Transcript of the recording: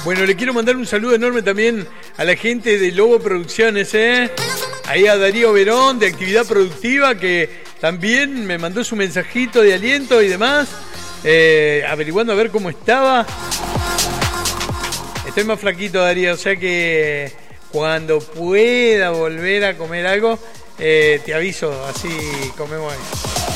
Bueno, le quiero mandar un saludo enorme también a la gente de Lobo Producciones, ahí a Darío Verón, de Actividad Productiva, que también me mandó su mensajito de aliento y demás, averiguando a ver cómo estaba. Estoy más flaquito, Darío, o sea que cuando pueda volver a comer algo, te aviso, así comemos algo.